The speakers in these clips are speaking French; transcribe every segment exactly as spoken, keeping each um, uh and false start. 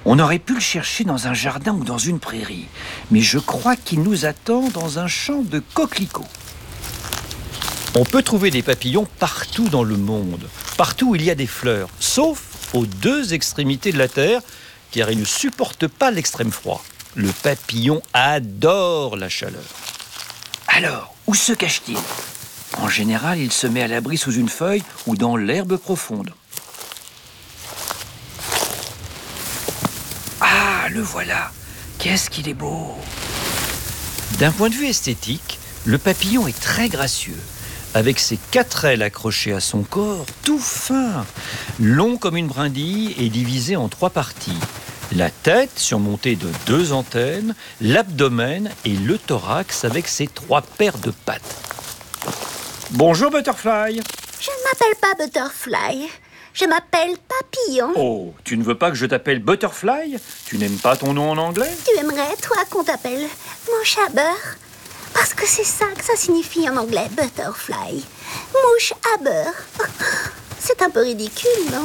On aurait pu le chercher dans un jardin ou dans une prairie, mais je crois qu'il nous attend dans un champ de coquelicots. On peut trouver des papillons partout dans le monde, partout où il y a des fleurs, sauf aux deux extrémités de la Terre, car il ne supporte pas l'extrême froid. Le papillon adore la chaleur. Alors, où se cache-t-il ? En général, il se met à l'abri sous une feuille ou dans l'herbe profonde. Ah, le voilà ! Qu'est-ce qu'il est beau ! D'un point de vue esthétique, le papillon est très gracieux, avec ses quatre ailes accrochées à son corps, tout fin, long comme une brindille et divisé en trois parties. La tête surmontée de deux antennes, l'abdomen et le thorax avec ses trois paires de pattes. Bonjour Butterfly. Je ne m'appelle pas Butterfly, je m'appelle Papillon. Oh, tu ne veux pas que je t'appelle Butterfly ? Tu n'aimes pas ton nom en anglais ? Tu aimerais, toi, qu'on t'appelle mouche à beurre ? Parce que c'est ça que ça signifie en anglais, Butterfly. Mouche à beurre. C'est un peu ridicule, non ?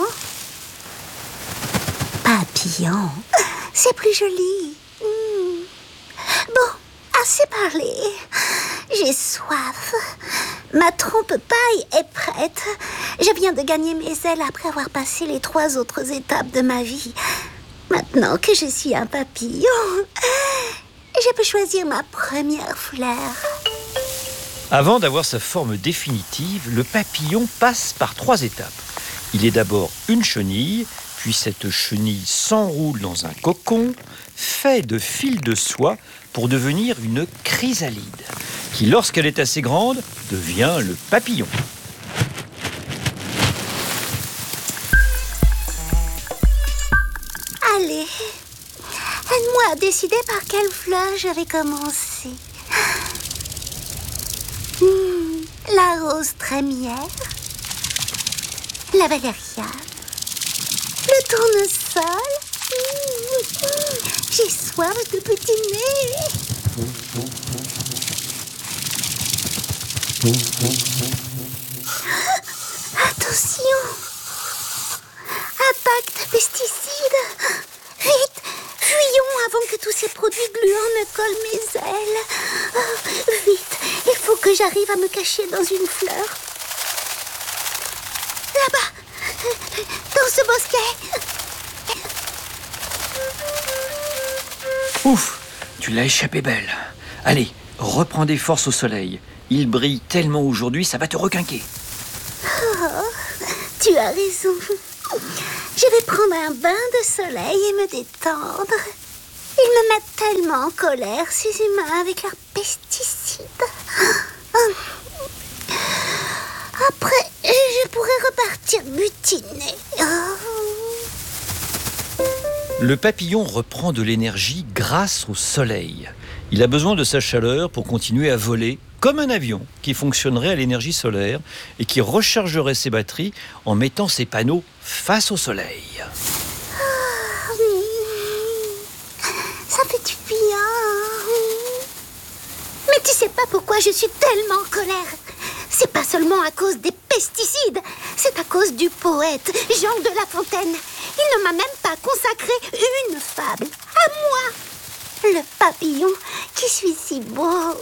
Papillon, c'est plus joli. Mmh. Bon, assez parlé. J'ai soif. Ma trompe-paille est prête. Je viens de gagner mes ailes après avoir passé les trois autres étapes de ma vie. Maintenant que je suis un papillon, je peux choisir ma première fleur. Avant d'avoir sa forme définitive, le papillon passe par trois étapes. Il est d'abord une chenille, puis cette chenille s'enroule dans un cocon, fait de fils de soie pour devenir une chrysalide, qui, lorsqu'elle est assez grande, devient le papillon. Allez, aide-moi à décider par quelle fleur je vais commencer. Mmh, la rose trémière, la valériane, le tournesol. Mmh, mmh, j'ai soif de petit nez. Attention! Attaque de pesticides! Vite! Fuyons avant que tous ces produits gluants ne collent mes ailes. Oh, vite! Il faut que j'arrive à me cacher dans une fleur. Là-bas! Dans ce bosquet! Ouf, tu l'as échappé belle. Allez, reprends des forces au soleil. Il brille tellement aujourd'hui, ça va te requinquer. Oh, tu as raison. Je vais prendre un bain de soleil et me détendre. Ils me mettent tellement en colère, ces humains, avec leurs pesticides. Après, je pourrais repartir butiner. Le papillon reprend de l'énergie grâce au soleil. Il a besoin de sa chaleur pour continuer à voler, comme un avion qui fonctionnerait à l'énergie solaire et qui rechargerait ses batteries en mettant ses panneaux face au soleil. Ça fait du bien. Mais tu sais pas pourquoi je suis tellement en colère. C'est pas seulement à cause des pesticides, c'est à cause du poète Jean de La Fontaine. Il ne m'a même pas consacré une fable. À moi, le papillon qui suis si beau.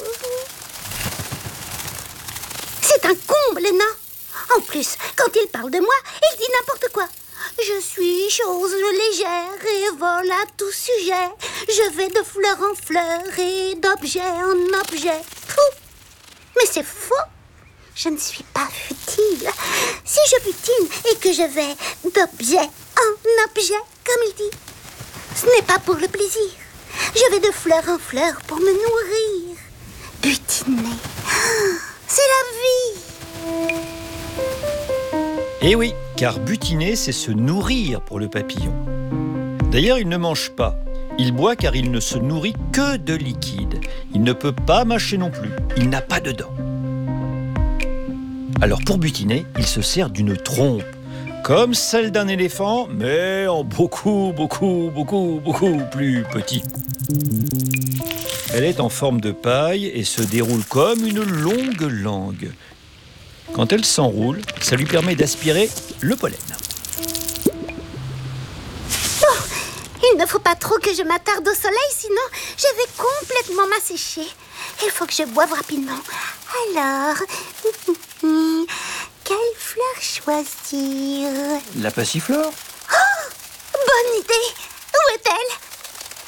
C'est un comble, non ? En plus, quand il parle de moi, il dit n'importe quoi. Je suis chose légère et vole à tout sujet. Je vais de fleur en fleur et d'objet en objet. Fou. Mais c'est faux. Je ne suis pas futile. Si je butine et que je vais d'objet en objet, comme il dit, ce n'est pas pour le plaisir. Je vais de fleur en fleur pour me nourrir. Butiner, c'est la vie. Eh oui, car butiner, c'est se nourrir pour le papillon. D'ailleurs, il ne mange pas. Il boit car il ne se nourrit que de liquide. Il ne peut pas mâcher non plus. Il n'a pas de dents. Alors pour butiner, il se sert d'une trompe, comme celle d'un éléphant, mais en beaucoup, beaucoup, beaucoup, beaucoup plus petit. Elle est en forme de paille et se déroule comme une longue langue. Quand elle s'enroule, ça lui permet d'aspirer le pollen. Oh, il ne faut pas trop que je m'attarde au soleil, sinon je vais complètement m'assécher. Il faut que je boive rapidement. Alors, quelle fleur choisir? La passiflore?